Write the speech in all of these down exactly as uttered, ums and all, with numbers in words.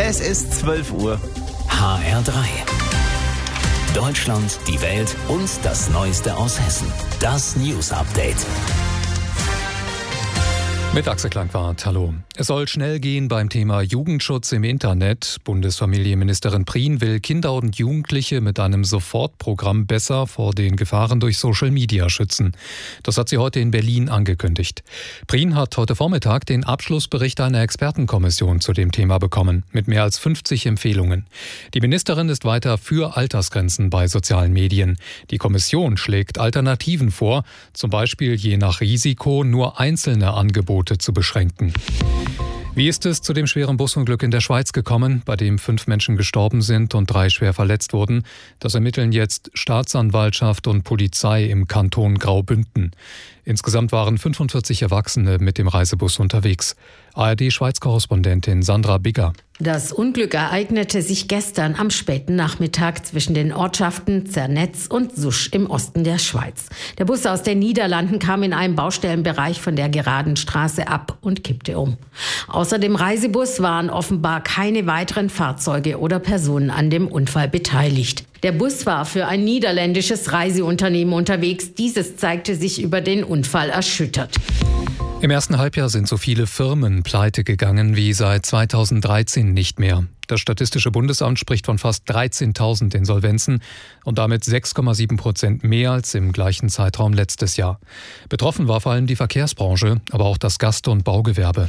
Es ist zwölf Uhr. H R drei. Deutschland, die Welt und das Neueste aus Hessen. Das News Update. Mit Axel Klangwart, hallo. Es soll schnell gehen beim Thema Jugendschutz im Internet. Bundesfamilienministerin Prien will Kinder und Jugendliche mit einem Sofortprogramm besser vor den Gefahren durch Social Media schützen. Das hat sie heute in Berlin angekündigt. Prien hat heute Vormittag den Abschlussbericht einer Expertenkommission zu dem Thema bekommen, mit mehr als fünfzig Empfehlungen. Die Ministerin ist weiter für Altersgrenzen bei sozialen Medien. Die Kommission schlägt Alternativen vor, zum Beispiel je nach Risiko nur einzelne Angebote zu beschränken. Wie ist es zu dem schweren Busunglück in der Schweiz gekommen, bei dem fünf Menschen gestorben sind und drei schwer verletzt wurden? Das ermitteln jetzt Staatsanwaltschaft und Polizei im Kanton Graubünden. Insgesamt waren fünfundvierzig Erwachsene mit dem Reisebus unterwegs. A R D-Schweiz-Korrespondentin Sandra Bigger. Das Unglück ereignete sich gestern am späten Nachmittag zwischen den Ortschaften Zernetz und Susch im Osten der Schweiz. Der Bus aus den Niederlanden kam in einem Baustellenbereich von der geraden Straße ab und kippte um. Außer dem Reisebus waren offenbar keine weiteren Fahrzeuge oder Personen an dem Unfall beteiligt. Der Bus war für ein niederländisches Reiseunternehmen unterwegs. Dieses zeigte sich über den Unfall erschüttert. Im ersten Halbjahr sind so viele Firmen pleite gegangen wie seit zweitausenddreizehn nicht mehr. Das Statistische Bundesamt spricht von fast dreizehntausend Insolvenzen und damit sechs Komma sieben Prozent mehr als im gleichen Zeitraum letztes Jahr. Betroffen war vor allem die Verkehrsbranche, aber auch das Gast- und Baugewerbe.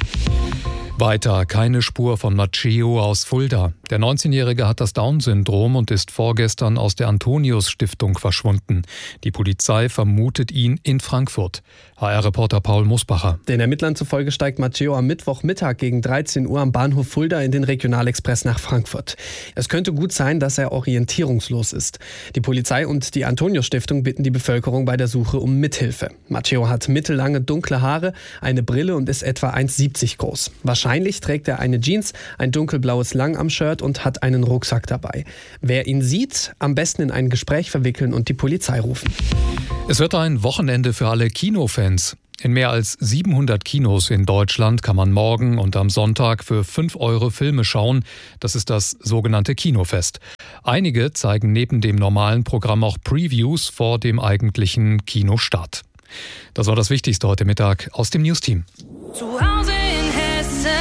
Weiter keine Spur von Matteo aus Fulda. Der neunzehnjährige hat das Down-Syndrom und ist vorgestern aus der Antonius-Stiftung verschwunden. Die Polizei vermutet ihn in Frankfurt. H R-Reporter Paul Musbacher. Den Ermittlern zufolge steigt Matteo am Mittwochmittag gegen dreizehn Uhr am Bahnhof Fulda in den Regionalexpress nach Frankfurt. Es könnte gut sein, dass er orientierungslos ist. Die Polizei und die Antonius-Stiftung bitten die Bevölkerung bei der Suche um Mithilfe. Matteo hat mittellange dunkle Haare, eine Brille und ist etwa eins Komma siebzig groß. Wahrscheinlich trägt er eine Jeans, ein dunkelblaues Langarm-Shirt und hat einen Rucksack dabei. Wer ihn sieht, am besten in ein Gespräch verwickeln und die Polizei rufen. Es wird ein Wochenende für alle Kinofans. In mehr als siebenhundert Kinos in Deutschland kann man morgen und am Sonntag für fünf Euro Filme schauen. Das ist das sogenannte Kinofest. Einige zeigen neben dem normalen Programm auch Previews vor dem eigentlichen Kinostart. Das war das Wichtigste heute Mittag aus dem Newsteam. Zu Hause in Hessen.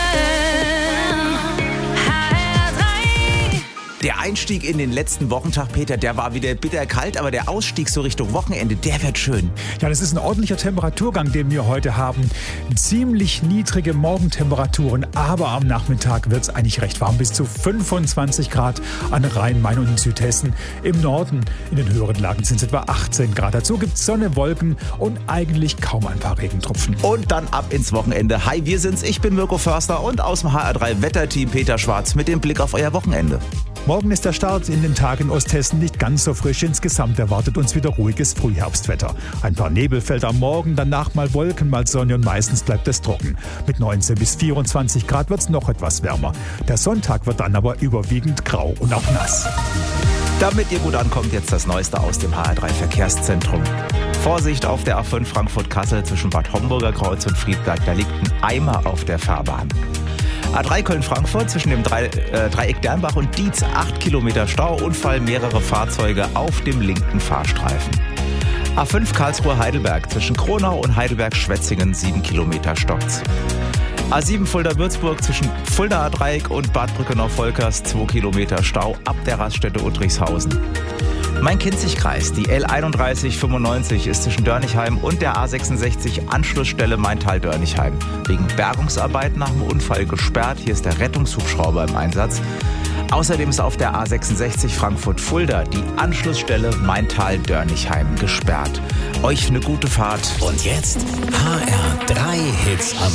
Der Einstieg in den letzten Wochentag, Peter, der war wieder bitterkalt, aber der Ausstieg so Richtung Wochenende, der wird schön. Ja, das ist ein ordentlicher Temperaturgang, den wir heute haben. Ziemlich niedrige Morgentemperaturen, aber am Nachmittag wird es eigentlich recht warm, bis zu fünfundzwanzig Grad an Rhein, Main und in Südhessen. Im Norden, in den höheren Lagen, sind es etwa achtzehn Grad. Dazu gibt es Sonne, Wolken und eigentlich kaum ein paar Regentropfen. Und dann ab ins Wochenende. Hi, wir sind's, ich bin Mirko Förster und aus dem H R drei Wetterteam Peter Schwarz mit dem Blick auf euer Wochenende. Morgen ist der Start in den Tag in Osthessen nicht ganz so frisch. Insgesamt erwartet uns wieder ruhiges Frühherbstwetter. Ein paar Nebelfelder am Morgen, danach mal Wolken, mal Sonne und meistens bleibt es trocken. Mit neunzehn bis vierundzwanzig Grad wird es noch etwas wärmer. Der Sonntag wird dann aber überwiegend grau und auch nass. Damit ihr gut ankommt, jetzt das Neueste aus dem H R drei Verkehrszentrum. Vorsicht auf der A fünf Frankfurt-Kassel zwischen Bad Homburger Kreuz und Friedberg, da liegt ein Eimer auf der Fahrbahn. A drei Köln-Frankfurt zwischen dem Dreieck Dernbach und Dietz, acht Kilometer Stau, Unfall, mehrere Fahrzeuge auf dem linken Fahrstreifen. A fünf Karlsruhe-Heidelberg zwischen Kronau und Heidelberg-Schwetzingen, sieben Kilometer stockt's. A sieben Fulda-Würzburg zwischen Fulda-Dreieck und Bad Brückenau-Volkers, zwei Kilometer Stau ab der Raststätte Uttrichshausen. Main-Kinzig-Kreis, die L einunddreißig fünfundneunzig ist zwischen Dörnigheim und der A sechsundsechzig Anschlussstelle Maintal-Dörnigheim. Wegen Bergungsarbeit nach dem Unfall gesperrt. Hier ist der Rettungshubschrauber im Einsatz. Außerdem ist auf der A sechsundsechzig Frankfurt-Fulda die Anschlussstelle Maintal-Dörnigheim gesperrt. Euch eine gute Fahrt. Und jetzt H R drei Hits am